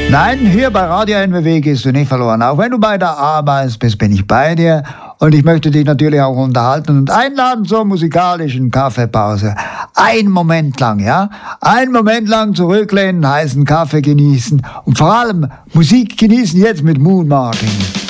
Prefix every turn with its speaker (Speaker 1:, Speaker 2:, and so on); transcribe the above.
Speaker 1: Nein, hier bei Radio NWW gehst du nicht verloren. Auch wenn du bei der Arbeit bist, bin ich bei dir. Und ich möchte dich natürlich auch unterhalten und einladen zur musikalischen Kaffeepause. Einen Moment lang, ja? Einen Moment lang zurücklehnen, heißen Kaffee genießen und vor allem Musik genießen jetzt mit Moon Martin.